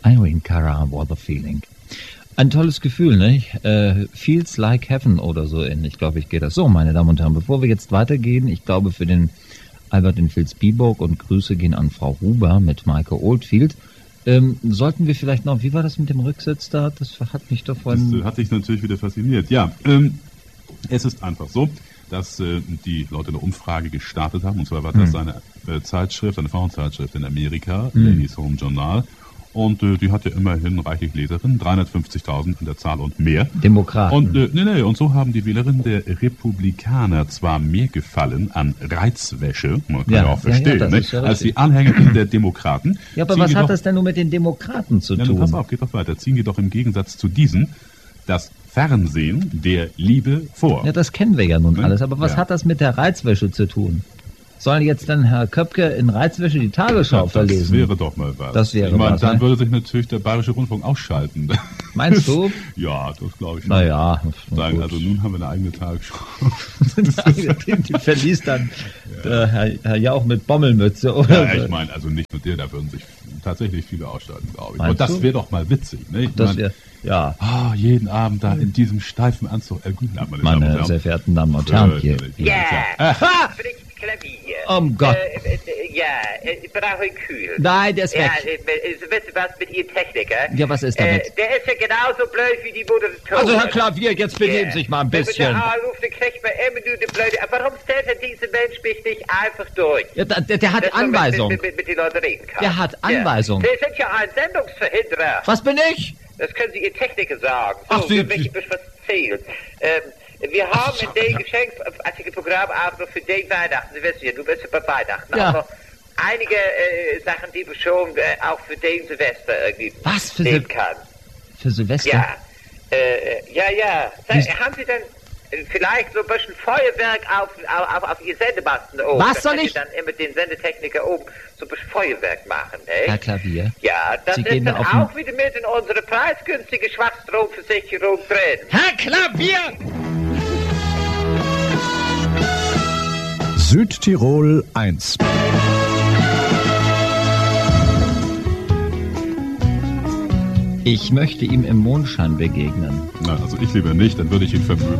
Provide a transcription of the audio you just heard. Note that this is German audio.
Irene Cara, What a Feeling. Ein tolles Gefühl, ne? Feels like heaven oder so ähnlich, glaube ich, geht das. So, meine Damen und Herren, bevor wir jetzt weitergehen, ich glaube für den Albert in Vilsbiburg und Grüße gehen an Frau Huber mit Maike Oldfield. Sollten wir vielleicht noch, wie war das mit dem Rücksitz da? Das hat mich doch vorhin... Das hat dich natürlich wieder fasziniert. Ja, es ist einfach so, dass die Leute eine Umfrage gestartet haben. Und zwar war das eine Zeitschrift, eine Frauenzeitschrift in Amerika, Ladies Home Journal. Und die hat ja immerhin reichlich Leserinnen, 350.000 an der Zahl und mehr. Demokraten. Und und so haben die Wählerinnen der Republikaner zwar mehr Gefallen an Reizwäsche, man kann ja auch verstehen, als die Anhängerinnen der Demokraten. Ja, aber was hat das denn nun mit den Demokraten zu tun? Ja, pass auf, geht doch weiter. Ziehen jedoch im Gegensatz zu diesen das Fernsehen der Liebe vor. Ja, das kennen wir ja nun alles. Aber was hat das mit der Reizwäsche zu tun? Soll jetzt dann Herr Köpke in Reizwäsche die Tagesschau verlesen? Das wäre doch mal was. Das wäre ich meine, was, dann würde sich natürlich der Bayerische Rundfunk ausschalten. Meinst du? Ja, das glaube ich schon. Naja. Sagen, also nun haben wir eine eigene Tagesschau. Die verließt dann Herr Jauch mit Bommelmütze, oder? Ja, ich meine, also nicht nur der, da würden sich tatsächlich viele ausschalten, glaube ich. Meinst Und das du? wäre doch mal witzig, ne? Das wäre, ja. Jeden Abend da in diesem steifen Anzug. Guten Abend, meine Damen und Meine Herren. sehr verehrten Damen und Herren hier. Ja, Klavier. Gott. Ich brauche ihn kühl. Nein, der ist weg. Weißt du was mit Ihrem Techniker? Ja, was ist damit? Der ist ja genauso blöd wie die Moderatoren. Also Herr Klavier, jetzt benehmen Sie sich mal ein bisschen. Wenn man da anruft, dann kriegt man immer nur die blöde... Aber warum stellt er diesen Mensch mich nicht einfach durch? Ja, der hat Dass man Anweisung. Mit den Leuten reden kann. Der hat Anweisung. Ja. Sie sind ja ein Sendungsverhinderer. Was bin ich? Das können Sie Ihr Techniker sagen. So, Ach, Sie- für mich was erzählen. Wir haben in dem geschenkartigen Programm auch noch für den Weihnachten, Sie wissen ja, du bist ja bei Weihnachten, Ja. auch noch einige Sachen, die wir schon auch für den Silvester irgendwie Was für nehmen kann. Für Silvester? Ja, haben Sie denn vielleicht so ein bisschen Feuerwerk auf Ihr Sendemasten oben? Was soll Dann ich- könnt ihr dann mit den Sendetechniker oben so ein bisschen Feuerwerk machen, ne? Herr Klavier. Ja, das Sie ist gehen dann auf auch wieder mit in unsere preisgünstige Schwachstromversicherung drin. Herr Klavier! Südtirol 1. Ich möchte ihm im Mondschein begegnen. Na, also ich lieber nicht, dann würde ich ihn vermöbeln.